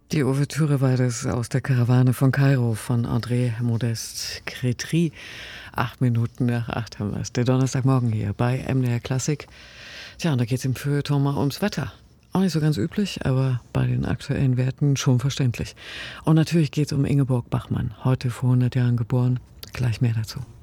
Die Ouvertüre war das aus der Karawane von Kairo von André Modeste Crétry. 7:08 haben wir es. Der Donnerstagmorgen hier bei MDR Klassik. Tja, und da geht es im Feuilleton mal ums Wetter. Auch nicht so ganz üblich, aber bei den aktuellen Werten schon verständlich. Und natürlich geht es um Ingeborg Bachmann, heute vor 100 Jahren geboren. Gleich mehr dazu.